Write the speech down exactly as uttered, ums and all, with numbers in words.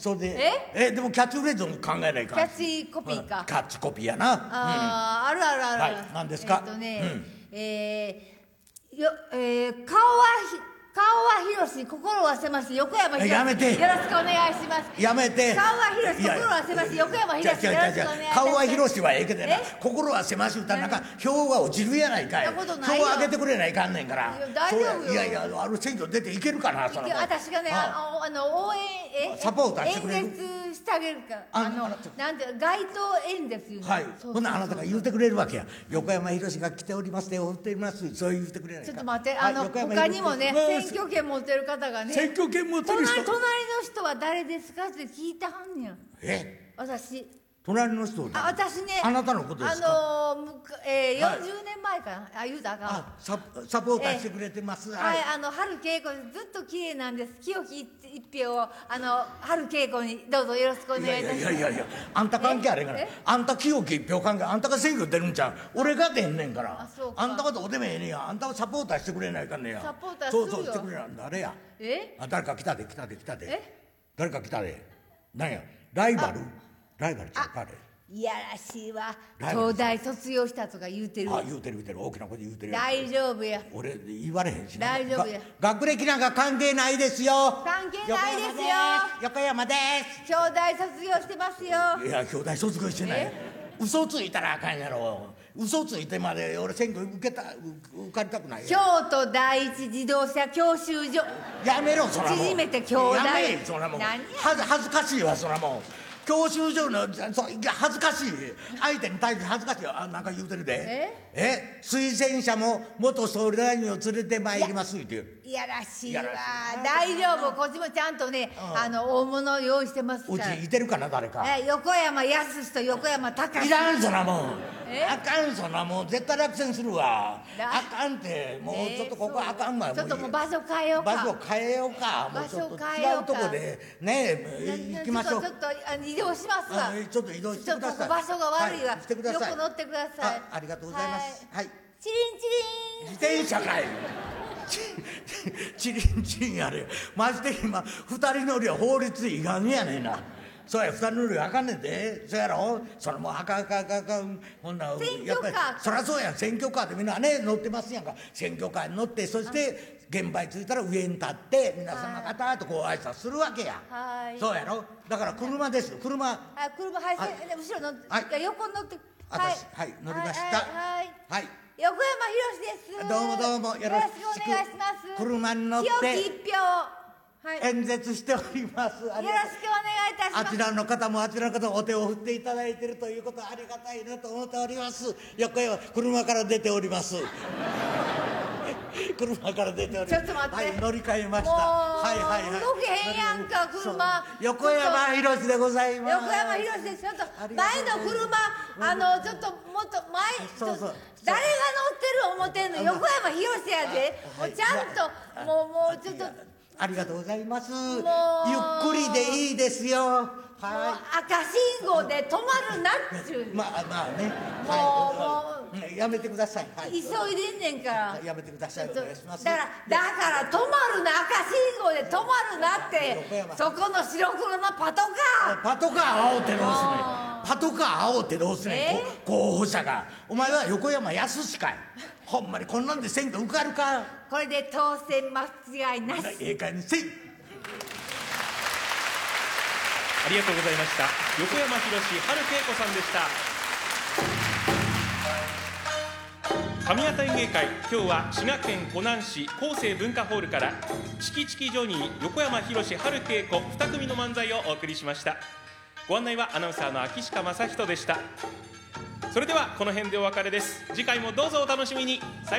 それでええでもキャッチフレーズも考えないかキャッチコピーか、 キャッチコピーやな。 ああ、あるあるある、 はい、何ですか。 えっとね、えー、よ、えー、顔はひ顔は広し、心は狭し、横山広し。 やめて。 よろしくお願いします。 やめて。 顔は広し、心は狭し、横山広し。よろしくお願いします。 顔は広しはええけどな、心は狭し歌なんか票が落ちるやないかい。票上げてくれないかんねんから。 大丈夫よ。 いやいや、ある選挙出ていけるかな、その。 私がね、あの、あの応援、え、 サポーターしてくれる。 演説してあげるから。あの、なんて、街頭演説いうの。 はい。ほんなあなたが言うてくれるわけや。横山広が来ております、手を振っています。そう言ってくれないか。 ちょっと待って、あの、他にもね、選挙権持ってる方がね、 選挙権持ってる人、 隣の人は誰ですかって聞いてはんねん。 え、 私隣の人、 あ、私ね、 あなたのことですか。 あのえー、よんじゅうねんまえかな、あ、言うたかあ、ササポーターしてくれてます。 はい、あの春恵子ずっと綺麗なんです。清き一票をあの春恵子にどうぞよろしくお願いいたします。 いやいやいや、あんた関係あれから、あんた清き一票関係、あんたが選挙出るんちゃう。俺が出んねんから。あ、そうか。あんたがどうでもええねや。あんたはサポーターしてくれないかんねや。 サポーターするよ。 そうそうしてくれない。誰や。 え？ あ、誰か来たで来たで来たで。え？誰か来たで。なんや、ライバル？ライバルちゃうかあれ。 いやらしいわ。東大卒業したとか言うてる。 あ、言うてる言うてる、大きな声言うてる。 大丈夫や。 俺言われへんしな。 大丈夫や。 学歴なんか関係ないですよ。 関係ないですよ。 横山です。 京大卒業してますよ。 いや、京大卒業してない。嘘ついたらあかんやろ。嘘ついてまで俺選挙受けた受かりたくない。 京都第一自動車教習所。 やめろそらもう。 縮めて京大。 やめそらもう。恥ずかしいわそらもう。教習所のそいや恥ずかしい、相手に対して恥ずかしい。あ、なんか言うてるで。ええ、推薦者も元総理大臣を連れてまいりますっていう。 いやらしいわ。大丈夫、こっちもちゃんとね、あの大物用意してますから。 うちいてるかな誰か。 え、横山やすしと横山たかし。 いらんそらもう。あかんそんなもう絶対落選するわ。あかんってもうちょっとここあかんわ。 ちょっともう場所変えようか。 場所変えようか。もうちょっと違うとこでね行きましょう。 ちょっと移動しますわ。 ちょっと移動してください。 ちょっと場所が悪いわ。 してください。 よく乗ってください。 ありがとうございます。はい。 チリンチリン。自転車かい。チリンチリンやれ。マジで今二人乗りは法律違反やねんな。そうや、二人乗りあかんねんで。そうやろ。それもあかんあかんあかん。ほんなやっぱりそりゃそうや。選挙カーでみんなね乗ってますやんか。選挙カーに乗ってそして現場に着いたら上に立って皆様方とこう挨拶するわけや。そうやろ。だから車です。車。 あ、車はい。後ろの横に乗って。 はいはい乗りました。はいはい。 横山博です。 どうもどうもよろしくお願いします。車に乗って清き一票。 演説しております。よろしくお願いいたします。 あちらの方もあちらの方もお手を振っていただいているということはありがたいなと思っております。横山車から出ております。車から出ております。 ちょっと待って。 はい、乗り換えました。はいはいはい。 動けへんやんか車。 横山博でございます。 横山博です。ちょっと前の車あのちょっともっと前そうそう。 誰が乗ってる思ってんの。横山博やで。もうちゃんともうもうちょっと。 ありがとうございます。ゆっくりでいいですよ。 はい。赤信号で止まるなっちゅう。 まあまあね。 もうもうやめてください。 急いでんねんから。 やめてください。お願いします。 だからだから止まるな、赤信号で止まるなって。そこの白黒のパトカー。 パトカー煽ってどうすねん。パトカー煽ってどうすねん。候補者が。お前は横山やすしかい。ほんまにこんなんで選挙受かるか。 これで当選間違いなし。 ええかいにせい。 ありがとうございました。横山博、春恵子さんでした。上方演芸会、今日は滋賀県湖南市厚生文化ホールからチキチキジョニー横山博、春恵子に組の漫才をお送りしました。ご案内はアナウンサーの秋鹿正人でした。それではこの辺でお別れです。次回もどうぞお楽しみに。さようなら。